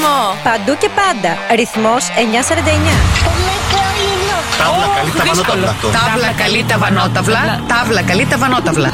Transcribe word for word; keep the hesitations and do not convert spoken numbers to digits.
ρυθμό. Παντού και πάντα. Ρυθμός εννιακόσια σαράντα εννιά. Τάβλα καλή ταβανόταυλα. Τάβλα καλή ταβανόταυλα. Τάβλα καλή ταβανόταυλα.